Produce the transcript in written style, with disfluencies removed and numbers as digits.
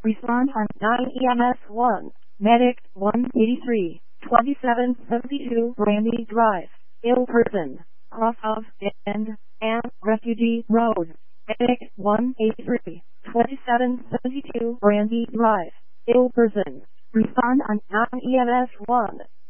Respond on 9 EMS 1. Medic 183, 2772 Brandy Drive. Ill person. Cross of and Refugee Road. Medic 183, 2772 Brandy Drive. Ill person. Respond on 9 EMS 1.